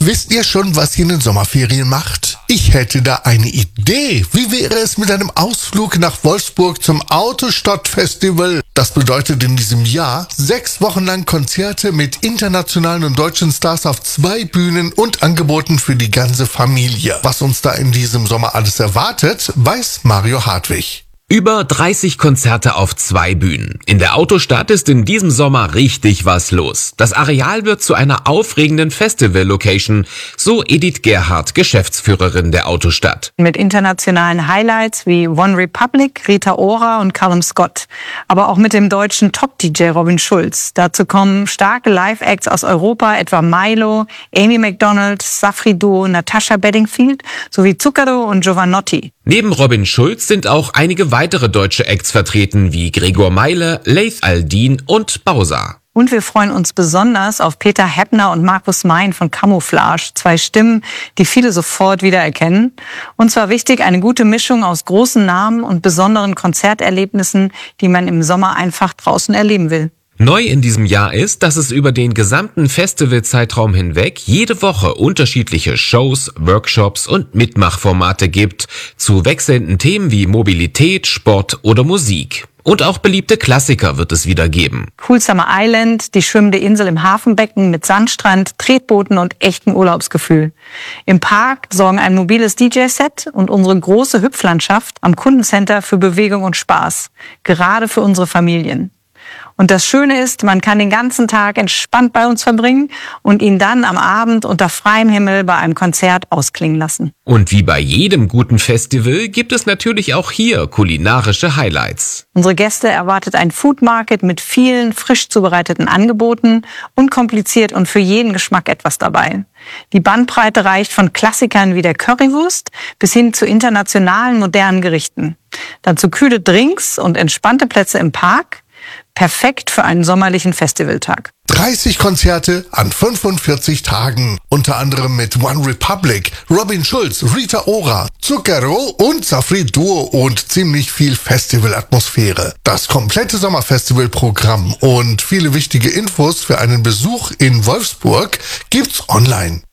Wisst ihr schon, was ihr in den Sommerferien macht? Ich hätte da eine Idee. Wie wäre es mit einem Ausflug nach Wolfsburg zum Autostadt-Festival? Das bedeutet in diesem Jahr 6 Wochen lang Konzerte mit internationalen und deutschen Stars auf 2 Bühnen und Angeboten für die ganze Familie. Was uns da in diesem Sommer alles erwartet, weiß Mario Hartwig. Über 30 Konzerte auf 2 Bühnen. In der Autostadt ist in diesem Sommer richtig was los. Das Areal wird zu einer aufregenden Festival-Location, so Edith Gerhardt, Geschäftsführerin der Autostadt. Mit internationalen Highlights wie One Republic, Rita Ora und Callum Scott. Aber auch mit dem deutschen Top-DJ Robin Schulz. Dazu kommen starke Live-Acts aus Europa, etwa Milo, Amy Macdonald, Safri Duo, Natasha Bedingfield sowie Zucchero und Giovanotti. Neben Robin Schulz sind auch einige weitere deutsche Acts vertreten, wie Gregor Meile, Laith Al-Din und Bowser. Und wir freuen uns besonders auf Peter Heppner und Markus Mein von Camouflage. 2 Stimmen, die viele sofort wiedererkennen. Und zwar wichtig, eine gute Mischung aus großen Namen und besonderen Konzerterlebnissen, die man im Sommer einfach draußen erleben will. Neu in diesem Jahr ist, dass es über den gesamten Festivalzeitraum hinweg jede Woche unterschiedliche Shows, Workshops und Mitmachformate gibt, zu wechselnden Themen wie Mobilität, Sport oder Musik. Und auch beliebte Klassiker wird es wieder geben. Cool Summer Island, die schwimmende Insel im Hafenbecken mit Sandstrand, Tretbooten und echtem Urlaubsgefühl. Im Park sorgen ein mobiles DJ-Set und unsere große Hüpflandschaft am Kundencenter für Bewegung und Spaß. Gerade für unsere Familien. Und das Schöne ist, man kann den ganzen Tag entspannt bei uns verbringen und ihn dann am Abend unter freiem Himmel bei einem Konzert ausklingen lassen. Und wie bei jedem guten Festival gibt es natürlich auch hier kulinarische Highlights. Unsere Gäste erwartet ein Food Market mit vielen frisch zubereiteten Angeboten, unkompliziert und für jeden Geschmack etwas dabei. Die Bandbreite reicht von Klassikern wie der Currywurst bis hin zu internationalen modernen Gerichten. Dazu kühle Drinks und entspannte Plätze im Park. Perfekt für einen sommerlichen Festivaltag. 30 Konzerte an 45 Tagen. Unter anderem mit One Republic, Robin Schulz, Rita Ora, Zucchero und Safri Duo und ziemlich viel Festivalatmosphäre. Das komplette Sommerfestivalprogramm und viele wichtige Infos für einen Besuch in Wolfsburg gibt's online.